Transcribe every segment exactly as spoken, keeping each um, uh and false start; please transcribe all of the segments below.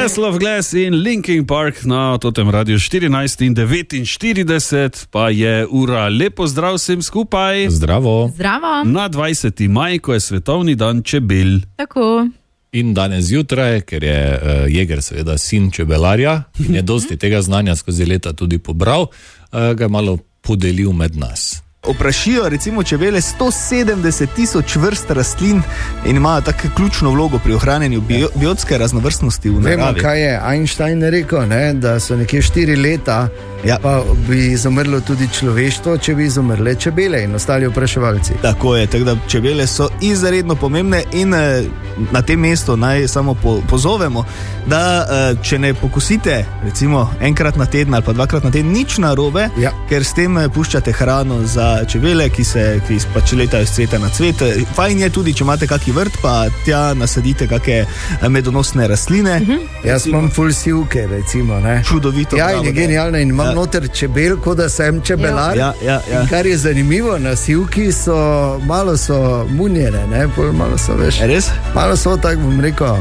Castle of Glass in Linkin Park na totem radiju štirinajst in devetinštirideset, pa je ura. Lepo zdrav vsem skupaj. Zdravo. Zdravo. Na dvajseti maj, ko je svetovni dan čebel. Tako. In danes zjutraj, ker je uh, Jeger seveda sin čebelarja in je dosti tega znanja skozi leta tudi pobral, uh, ga je malo podelil med nas. Oprašijo recimo čebele sto sedemdeset tisoč vrst rastlin in imajo tako ključno vlogo pri ohranjanju bio, biotske raznovrstnosti v naravi. Vemo, kaj je Einstein rekel, ne? Da so nekje štiri leta, ja. Pa bi izumrlo tudi človeštvo, če bi izumrle čebele in ostali opraševalci. Tako je, tako da čebele so izredno pomembne in na tem mestu naj samo po, pozovemo, da če ne pokusite recimo enkrat na teden ali pa dvakrat na teden, nič narobe, ja. Ker s tem puščate hrano za čebele, ki se ki pač letajo z cveta na cvet. Fajn je tudi, če imate kaki vrt, pa tja nasadite kake medonosne rastline. Mhm. Jaz imam ful sivke, recimo, ne. Čudovito. Ja, in je genialno in imam ja. Noter čebel, kot da sem čebelar. Ja, ja, ja. In kar je zanimivo, na sivki so, malo so munjene, ne, pol malo so, veš. Res? Malo so, tako bom rekel,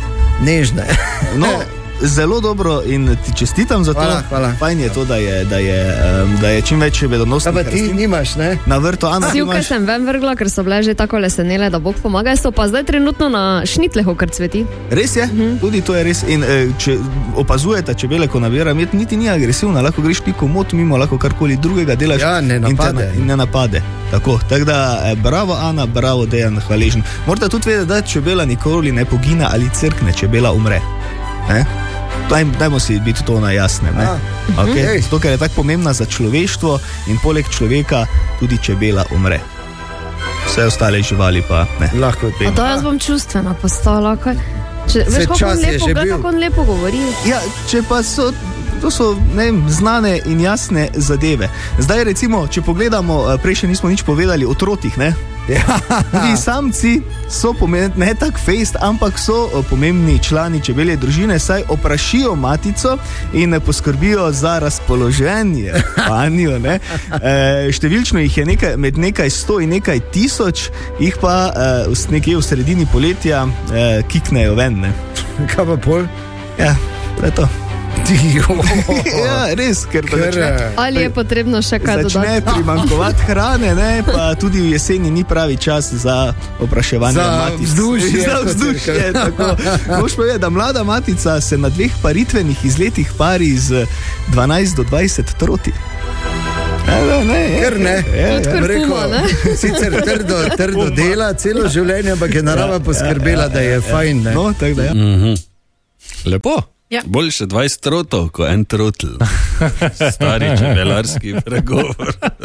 nežne. No, zelo dobro in ti čestitam za to. Hvala, hvala. Fajn je to, da je, da je, da je čim več medonosnih rastlin. Pa ti nimaš, ne? Na vrtu, Ana, sivke imaš? Sem ven vrgla, ker so bile že tako lesenele, da Bog pomaga, so pa zdaj trenutno na šnitlehu, kar cveti. Res je, mhm. Tudi to je res. In če opazujete čebele, ko nabira med, niti ni agresivna, lahko greš ti komot mimo, lahko karkoli drugega delaš. Ja, ne napade. In ne napade. Tako, tako da, bravo Ana, bravo Dejan, hvaležen. Morate tudi vedeti, da čebela nikoli ne pogine ali crkne, čebela umre. Ne? Daj, dajmo si biti to na jasnem. Okay? Zato, ker je tako pomembna za človeštvo in poleg človeka tudi čebela umre. Vse ostale živali pa ne. Lahko A to jaz bom čustvena postala. Če, veš, kako on lepo, gled, kako on lepo govori. Ja, če pa so, to so ne vem, znane in jasne zadeve. Zdaj recimo, če pogledamo, prej še nismo nič povedali o trotih, ne? Ja. Tudi samci so pomembni, ne tak fejst, ampak so pomembni člani čebelje družine, saj oprašijo matico in poskrbijo za razpoloženje panjo, ne. E, številčno jih je nekaj, med nekaj sto in nekaj tisoč, jih pa e, nekje v sredini poletja e, kiknejo ven, ne. Kaj pa pol? Ja, to je to. Ja, res, ker začne, ali je potrebno še kaj dodati? Začne primanjkovati hrane, ne, pa tudi v jeseni ni pravi čas za opraševanje matic. Vzdušje, za vzdušje. Moš povedati, da mlada matica se na dveh paritvenih izletih pari z dvanajst do dvajset troti. Ja, da, ne, je, Ker ne, je, je, je, rekel, ne? Sicer trdo, trdo dela celo življenje, ampak je narava poskrbela, da je fajn, ne. No, tako da ja. Mhm. Lepo. Ja. Boljše dvajset trotov, kot en trotl. Stari čebelarski pregovor.